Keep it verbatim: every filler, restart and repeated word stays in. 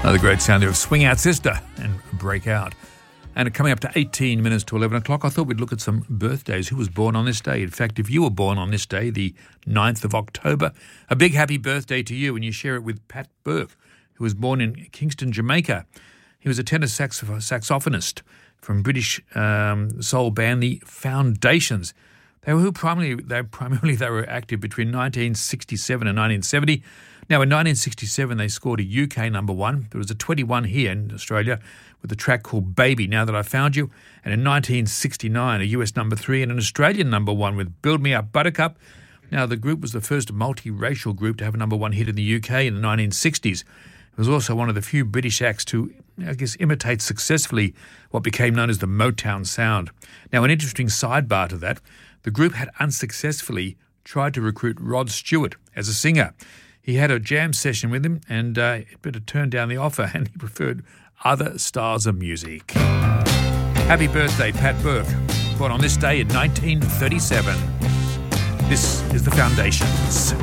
Another great sound there of Swing Out Sister and Break Out. And coming up to eighteen minutes to eleven o'clock, I thought we'd look at some birthdays. Who was born on this day? In fact, if you were born on this day, the ninth of October, a big happy birthday to you, and you share it with Pat Burke, who was born in Kingston, Jamaica. He was a tenor sax- saxophonist from British um, soul band The Foundations. They were who primarily they primarily they were active between nineteen sixty-seven and nineteen seventy. Now, in nineteen sixty-seven, they scored a U K number one. There was a twenty-one here in Australia with a track called Baby, Now That I Found You. And in nineteen sixty-nine, a U S number three and an Australian number one with Build Me Up Buttercup. Now, the group was the first multiracial group to have a number one hit in the U K in the nineteen sixties. It was also one of the few British acts to, I guess, imitate successfully what became known as the Motown sound. Now, an interesting sidebar to that, the group had unsuccessfully tried to recruit Rod Stewart as a singer. He had a jam session with him and uh, it better turned down the offer and he preferred other styles of music. Happy birthday, Pat Burke, born on this day in nineteen thirty-seven. This is The Foundations.